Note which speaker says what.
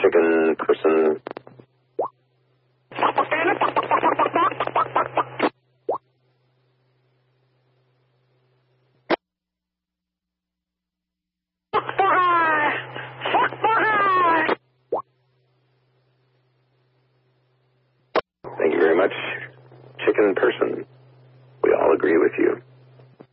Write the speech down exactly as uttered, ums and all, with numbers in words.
Speaker 1: chicken person. Thank you very much, chicken person. We all agree with you.